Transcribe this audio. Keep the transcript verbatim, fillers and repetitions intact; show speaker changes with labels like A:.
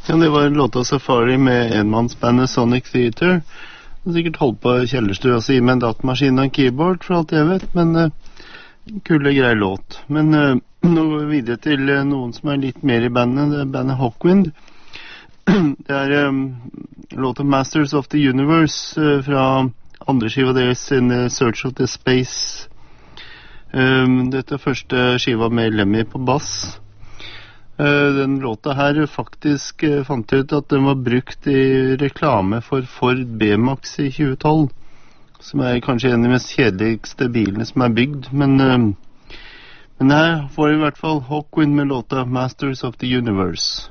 A: Ja, det var låta Safari med enmannsbandet Sonic Theater. Han har sikkert holdt på kjellerstua si med en datamaskin og en keyboard, for alt jeg vet, men uh, kule, grei låt. Men uh, nå går vi videre til uh, noen som er litt mer i bandet, det er bandet Hawkwind. Det er um, låta Masters of the Universe uh, fra andre skiva deres, In Search of the Space. Um, dette er første skiva med Lemmy på bass. Den låta her faktisk fant jeg ut at den var brukt i reklame for Ford B-Max i tjue tolv, som er kanskje en av de mest kjedeligste bilene som er bygd, men, men her får vi i hvert fall Hawkwind med låta Masters of the Universe.